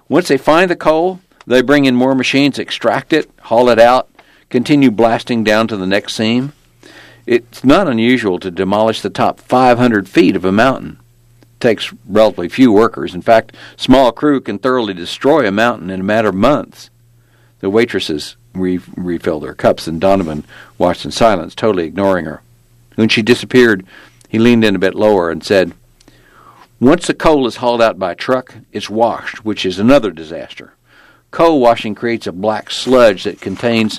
Once they find the coal, they bring in more machines, extract it, haul it out, continue blasting down to the next seam. It's not unusual to demolish the top 500 feet of a mountain. It takes relatively few workers. In fact, a small crew can thoroughly destroy a mountain in a matter of months. The waitresses refilled their cups, and Donovan watched in silence, totally ignoring her. When she disappeared, he leaned in a bit lower and said, "Once the coal is hauled out by truck, it's washed, which is another disaster. Coal washing creates a black sludge that contains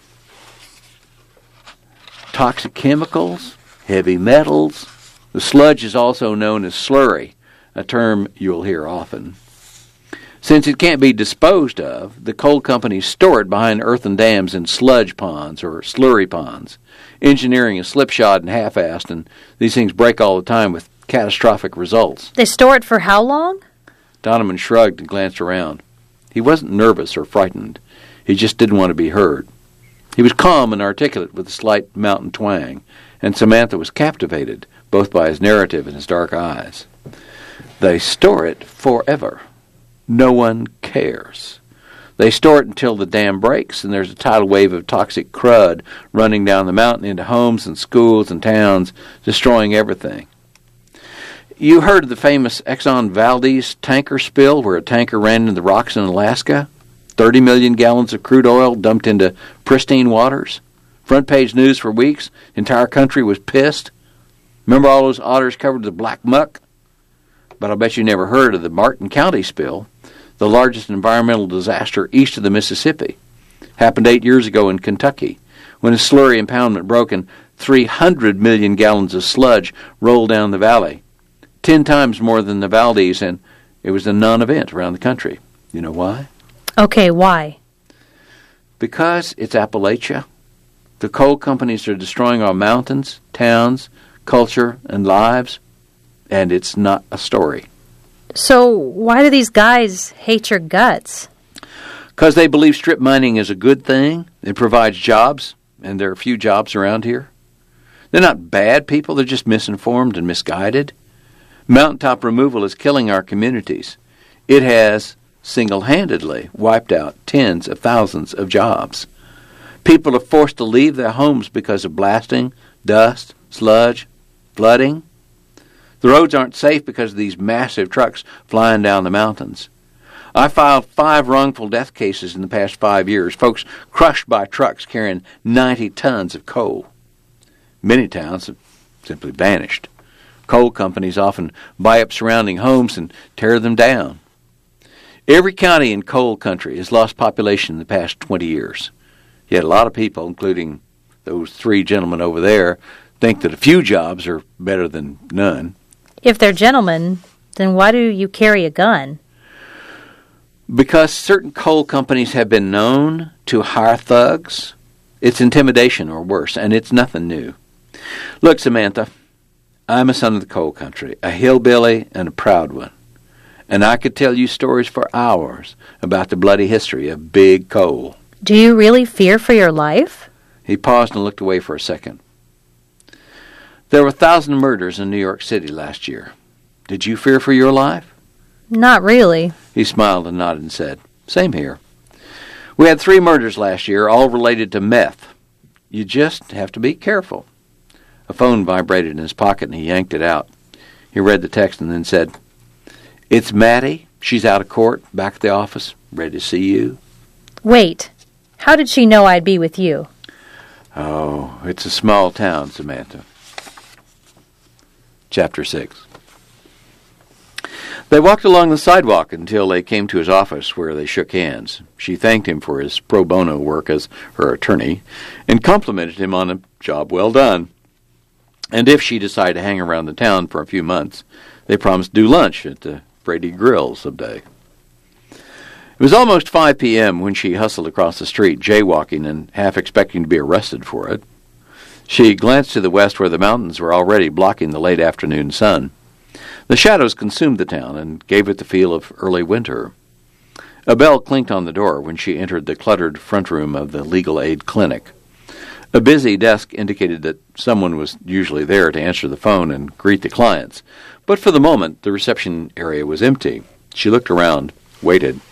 toxic chemicals, heavy metals. The sludge is also known as slurry, a term you'll hear often. Since it can't be disposed of, the coal companies store it behind earthen dams in sludge ponds or slurry ponds. Engineering is slipshod and half-assed, and these things break all the time with catastrophic results." They store it for how long? Donovan shrugged and glanced around. He wasn't nervous or frightened. He just didn't want to be heard. He was calm and articulate with a slight mountain twang, and Samantha was captivated, both by his narrative and his dark eyes. "They store it forever. No one cares. They store it until the dam breaks and there's a tidal wave of toxic crud running down the mountain into homes and schools and towns, destroying everything. You heard of the famous Exxon Valdez tanker spill where a tanker ran into the rocks in Alaska? 30 million gallons of crude oil dumped into pristine waters? Front page news for weeks. Entire country was pissed. Remember all those otters covered with black muck? But I'll bet you never heard of the Martin County spill, the largest environmental disaster east of the Mississippi. Happened 8 years ago in Kentucky, when a slurry impoundment broke and 300 million gallons of sludge rolled down the valley. 10 times more than the Valdez, and it was a non-event around the country. You know why? Okay, why? Because it's Appalachia. The coal companies are destroying our mountains, towns, culture, and lives, and it's not a story. So why do these guys hate your guts? Because they believe strip mining is a good thing. It provides jobs, and there are few jobs around here. They're not bad people, they're just misinformed and misguided. Mountaintop removal is killing our communities. It has single-handedly wiped out tens of thousands of jobs. People are forced to leave their homes because of blasting, dust, sludge, flooding. The roads aren't safe because of these massive trucks flying down the mountains. I filed 5 wrongful death cases in the past 5 years, folks crushed by trucks carrying 90 tons of coal. Many towns have simply vanished. Coal companies often buy up surrounding homes and tear them down. Every county in coal country has lost population in the past 20 years. Yet a lot of people, including those 3 gentlemen over there, think that a few jobs are better than none. If they're gentlemen, then why do you carry a gun? Because certain coal companies have been known to hire thugs. It's intimidation or worse, and it's nothing new. Look, Samantha, I'm a son of the coal country, a hillbilly and a proud one. And I could tell you stories for hours about the bloody history of big coal. Do you really fear for your life? He paused and looked away for a second. There were 1,000 murders in New York City last year. Did you fear for your life? Not really. He smiled and nodded and said, "Same here. We had 3 murders last year, all related to meth. You just have to be careful." A phone vibrated in his pocket and he yanked it out. He read the text and then said, "It's Maddie. She's out of court, back at the office, ready to see you." Wait, how did she know I'd be with you? Oh, it's a small town, Samantha. Chapter 6. They walked along the sidewalk until they came to his office, where they shook hands. She thanked him for his pro bono work as her attorney and complimented him on a job well done. And if she decided to hang around the town for a few months, they promised to do lunch at the Brady Grill someday. It was almost 5 p.m. when she hustled across the street, jaywalking and half expecting to be arrested for it. She glanced to the west where the mountains were already blocking the late afternoon sun. The shadows consumed the town and gave it the feel of early winter. A bell clinked on the door when she entered the cluttered front room of the legal aid clinic. A busy desk indicated that someone was usually there to answer the phone and greet the clients, but for the moment the reception area was empty. She looked around, waited.